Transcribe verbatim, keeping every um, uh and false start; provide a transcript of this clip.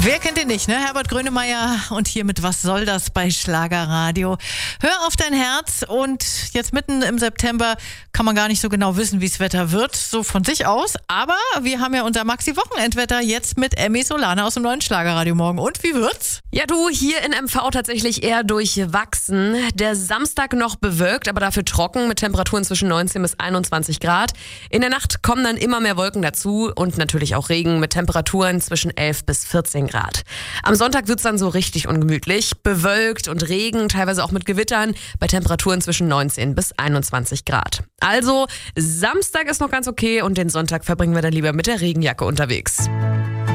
Wer kennt ihn nicht, ne? Herbert Grönemeyer und hier mit Was soll das bei Schlagerradio. Hör auf dein Herz und jetzt mitten im September kann man gar nicht so genau wissen, wie das Wetter wird, so von sich aus. Aber wir haben ja unser Maxi-Wochenendwetter jetzt mit Emmy Solana aus dem neuen Schlagerradio morgen. Und wie wird's? Ja du, hier in M V tatsächlich eher durchwachsen. Der Samstag noch bewölkt, aber dafür trocken mit Temperaturen zwischen neunzehn bis einundzwanzig Grad. In der Nacht kommen dann immer mehr Wolken dazu und natürlich auch Regen mit Temperaturen zwischen elf bis vierzehn Grad. Am Sonntag wird's dann so richtig ungemütlich. Bewölkt und Regen, teilweise auch mit Gewittern, bei Temperaturen zwischen neunzehn bis einundzwanzig Grad. Also, Samstag ist noch ganz okay und den Sonntag verbringen wir dann lieber mit der Regenjacke unterwegs.